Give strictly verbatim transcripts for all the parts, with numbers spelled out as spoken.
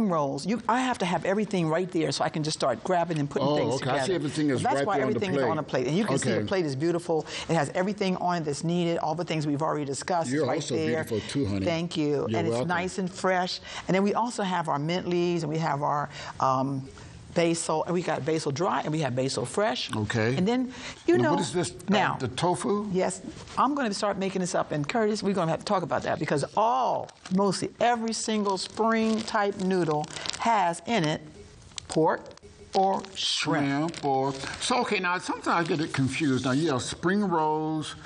spring rolls, you, I have to have everything right there so I can just start grabbing and putting oh, things okay. together. I see everything is so that's right why there everything on the plate. is on a plate. And you can okay. see the plate is beautiful. It has everything on it that's needed, all the things we've already discussed. You're right also there. beautiful too, honey. Thank you. You're and welcome. It's nice and fresh. And then we also have our mint leaves, and we have our um, basil, and we got basil dry, and we have basil fresh. Okay. And then, you now, know, what is this? now uh, the tofu? Yes, I'm going to start making this up, and Curtis, we're going to have to talk about that because all, mostly every single spring type noodle has in it pork or shrimp. Shrimp or so. Okay, now sometimes I get it confused. Now, yeah, spring rolls.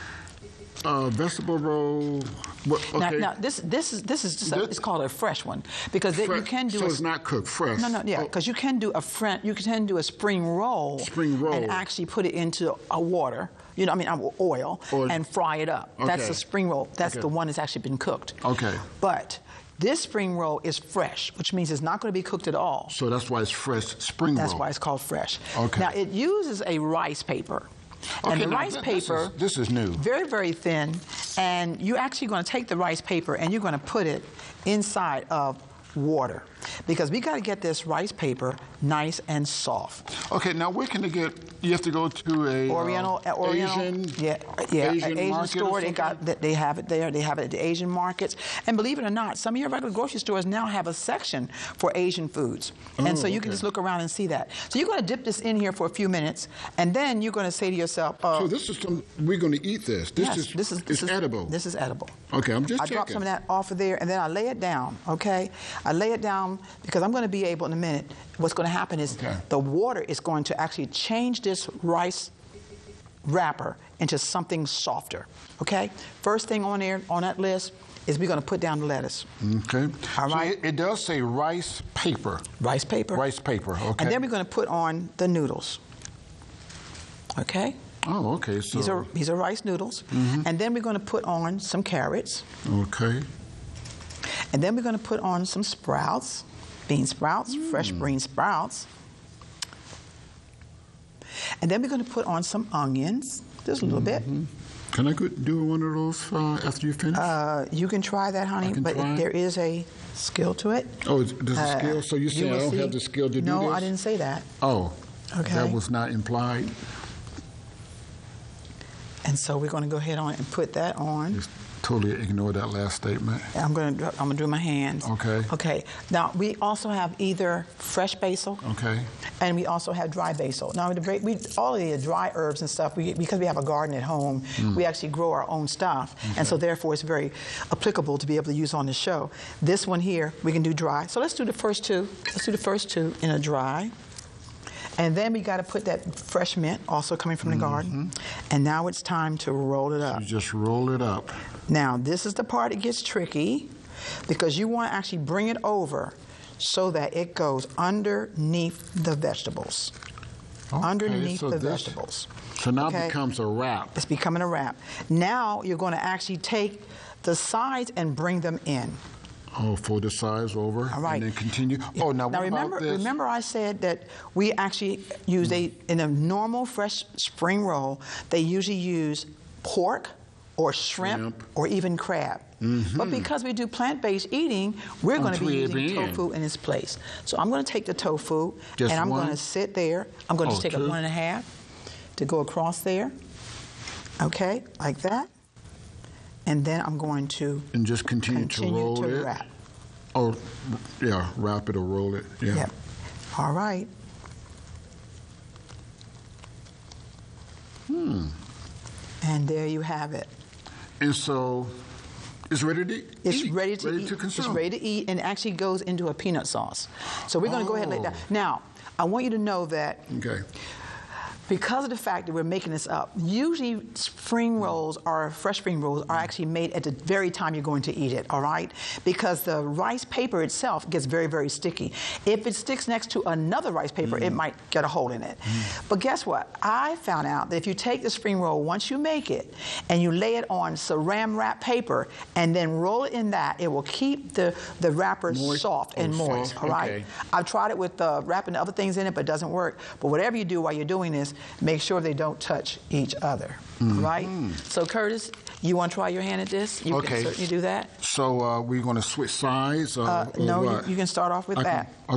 Uh, vegetable roll. What, okay. Now, now this this is this is just a, This- it's called a fresh one because it, Fresh- you can do so a, it's not cooked fresh. No, no, yeah, Oh. because you can do a friend, you can do a spring roll, Spring roll. and actually put it into a water. You know, I mean, uh, oil, Oil. and fry it up. That's Okay. a spring roll. That's Okay. the one that's actually been cooked. Okay. But this spring roll is fresh, which means it's not going to be cooked at all. So that's why it's fresh spring That's roll. why it's called fresh. Okay. Now it uses a rice paper. Okay, and the now rice th- this paper, is- this is new. very, very thin, and you're actually going to take the rice paper and you're going to put it inside of water because we got to get this rice paper nice and soft. Okay, now where can they get? You have to go to a Oriental, uh, uh, Oriental, Asian, yeah, yeah, Asian, an Asian market or store. They something? got, that they have it there. They have it at the Asian markets, and believe it or not, some of your regular grocery stores now have a section for Asian foods, Oh, and so you can okay. just look around and see that. So you're going to dip this in here for a few minutes, and then you're going to say to yourself, uh, So this is some. We're going to eat this. This yes, is this is this it's is edible. This is edible. Okay, I'm just I checking. drop some of that off of there, and then I lay it down. Okay, I lay it down because I'm going to be able in a minute. What's going to happen is Okay. the water is going to actually change this rice wrapper into something softer. Okay. First thing on there on that list is we're going to put down the lettuce. Okay. All So right. it, it does say rice paper. Rice paper. Rice paper. Okay. And then we're going to put on the noodles. Okay. Oh, okay. So. These are these are rice noodles, and then we're going to put on some carrots, Okay. and then we're going to put on some sprouts, bean sprouts, fresh green sprouts, and then we're going to put on some onions, just a little bit. Can I go do one of those uh, after you finish? Uh, you can try that, honey, can but try it? there is a skill to it. oh, is- there's a Uh, skill. So you you saying I will don't see- have the skill to do No, this? I didn't say that. Oh. Okay. That was not implied. And so we're going to go ahead on and put that on. Just totally ignore that last statement. I'm going to I'm going to do my hands. Okay. Okay. Now we also have either fresh basil. Okay. And we also have dry basil. Now, the, we, all of the dry herbs and stuff, we, because we have a garden at home, we actually grow our own stuff. And so, therefore, it's very applicable to be able to use on the show. This one here, we can do dry. So let's do the first two. Let's do the first two in a dry. And then we got to put that fresh mint, also coming from the garden. And now it's time to roll it up. You just roll it up. Now, this is the part that gets tricky because you want to actually bring it over so that it goes underneath the vegetables. Okay, underneath so the this- vegetables. So now Okay? it becomes a wrap. It's becoming a wrap. Now you're going to actually take the sides and bring them in. Oh, fold the sides over. All right. And then continue. Oh, now, now what remember, about this? remember I said that we actually use a in a normal fresh spring roll. They usually use pork or shrimp, Shrimp. or even crab. But because we do plant-based eating, we're going to be Twib using in. tofu in its place. So I'm going to take the tofu Just and I'm one? going to sit there. I'm going to Oh, just take two? a one and a half to go across there. Okay, like that. And then I'm going to And just continue, continue to roll to it. wrap. Oh, yeah, wrap it or roll it. Yeah. Yep. All right. Hmm. And there you have it. And so it's ready to eat. It's ready to ready eat. to consume. It's ready to eat, and actually goes into a peanut sauce. So we're going to go ahead and lay it down. Oh. Now, I want you to know that Okay. because of the fact that we're making this up, usually spring rolls or fresh spring rolls are actually made at the very time you're going to eat it, all right? Because the rice paper itself gets very, very sticky. If it sticks next to another rice paper, Mm. it might get a hole in it. Mm. But guess what? I found out that if you take the spring roll, once you make it, and you lay it on saran wrap paper, and then roll it in that, it will keep the, the wrapper Moist. soft and Oh, moist, soft. all right? Okay. I've tried it with uh, wrapping other things in it, but it doesn't work. But whatever you do while you're doing this, make sure they don't touch each other, right? So Curtis, you want to try your hand at this? You Okay. can certainly do that. So uh, we're going to switch sides? Uh, Uh, or no, you, what? you can start off with I can- that.